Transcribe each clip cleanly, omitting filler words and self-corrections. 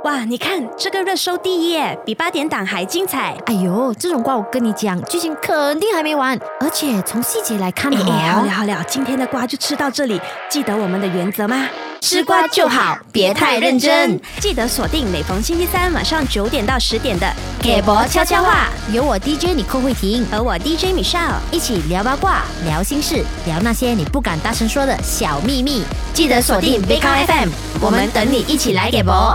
哇，你看这个热搜第一耶，比8点档还精彩。 哎呦，这种瓜我跟你讲，剧情肯定还没完，而且从细节来看好了，今天的瓜就吃到这里。记得我们的原则吗？吃瓜就好，别太认真。记得锁定每逢星期三晚上9点到10点的《给博悄悄话》， 有我 DJ 你寇慧婷和我 DJ Michelle 一起聊八卦、聊心事、聊那些你不敢大声说的小秘密。 记得锁定 Big Cow FM， 我们等你一起来给博。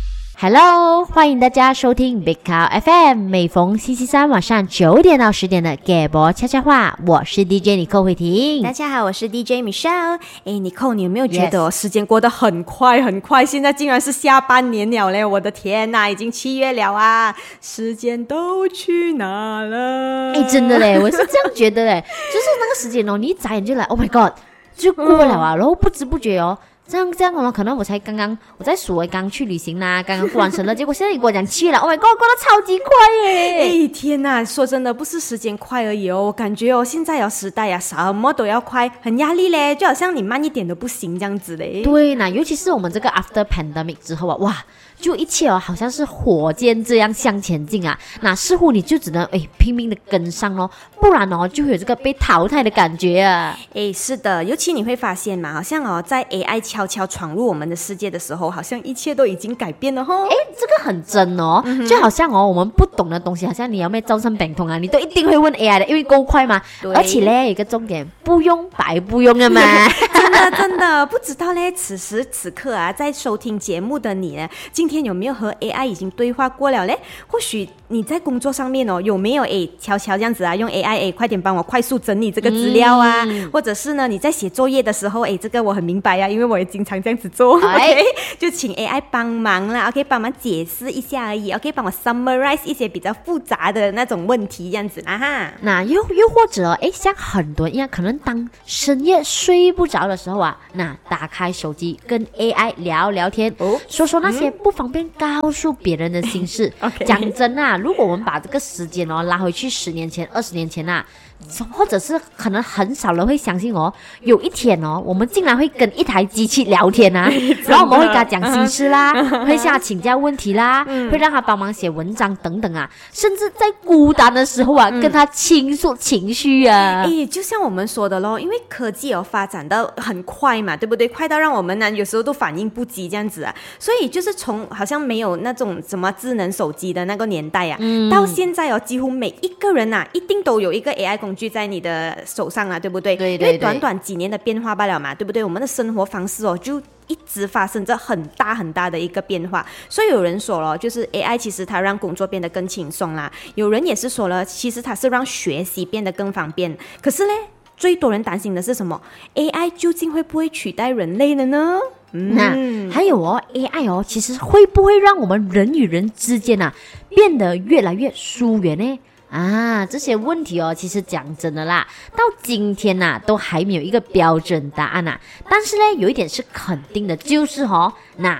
Hello， 欢迎大家收听 Big Cow FM， 每逢星期三晚上9点到10点的给博悄悄话，我是 DJ 你寇慧婷。 大家好，我是 DJ Michelle。你寇，你有没有觉得时间过得很快很快？现在竟然是下半年了嘞！我的天哪，已经7月了啊！时间都去哪了？ 真的嘞，我是这样觉得嘞，就是那个时间哦，你一眨眼就来 ，Oh my God， 就过了啊，然后不知不觉哦。这样哦，可能我在数我刚去旅行啦，刚过完生日，结果现在你跟我讲7月了 ，Oh my God， 过得超级快耶！ 天哪，说真的，不是时间快而已哦，我感觉哦，现在时代什么都要快，很压力嘞，就好像你慢一点都不行这样子嘞。 对呢，尤其是我们这个 after pandemic 之后啊，哇！就一切好像是火箭这样向前进啊，那似乎你就只能拼命的跟上咯，不然就会有这个被淘汰的感觉啊。 是的，尤其你会发现嘛，好像在 AI 悄悄闯入我们的世界的时候，好像一切都已经改变了吼。 这个很真哦，就好像我们不懂的东西，好像你要招生本通啊，你都一定会问 AI 的，因为够快嘛。而且呢，有一个重点，不用白不用的嘛。 真的不知道嘞，此时此刻啊，在收听节目的你呢，今天有没有和 AI 已经对话过了嘞？或许你在工作上面有没有悄悄这样子啊，用 AI 快点帮我快速整理这个资料啊，或者是呢你在写作业的时候这个我很明白啊，因为我也经常这样子做，OK， 就请 AI 帮忙啦 ，OK， 帮忙解释一下而已 ，OK， 帮我 summarize 一些比较复杂的那种问题这样子啦哈。 那又或者像很多人一样，可能当深夜睡不着的时候啊，那打开手机跟 AI 聊聊天，说那些不方便告诉别人的心事。讲真啊，如果我们把这个时间拉回去10年前、20年前啊，或者是可能很少人会相信有一天我们竟然会跟一台机器聊天啊，然后我们会跟他讲心事啦，会向他请教问题啦，会让他帮忙写文章等等啊，甚至在孤单的时候啊，跟他倾诉情绪啊。 就像我们说的咯，因为科技发展的很快嘛，对不对？快到让我们呢有时候都反应不及这样子啊，所以就是从好像没有那种什么智能手机的那个年代啊，到现在几乎每一个人一定都有一个 AI 工具在你的手上啊，对不对？ 对， 因为短短几年的变化罢了嘛，对不对？我们的生活方式就一直发生着很大很大的一个变化，所以有人说了，就是 AI 其实它让工作变得更轻松啦，有人也是说了，其实它是让学习变得更方便。可是呢，最多人担心的是什么？ AI 究竟会不会取代人类了呢？ 那还有AI 其实会不会让我们人与人之间变得越来越疏远呢？这些问题其实讲真的啦，到今天都还没有一个标准答案但是呢，有一点是肯定的，就是那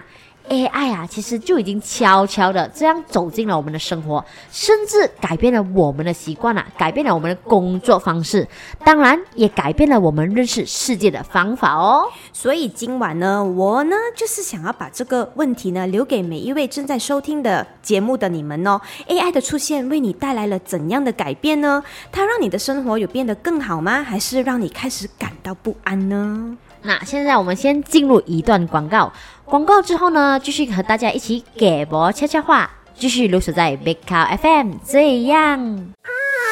AI 其实就已经悄悄的这样走进了我们的生活，甚至改变了我们的习惯改变了我们的工作方式，当然也改变了我们认识世界的方法所以今晚呢，我呢就是想要把这个问题呢留给每一位正在收听的节目的你们AI 的出现为你带来了怎样的改变呢？它让你的生活有变得更好吗？还是让你开始感到不安呢？ 那现在我们先进入一段广告之后呢，继续和大家一起给博悄悄话，继续留守在 Big Cow FM， 这样。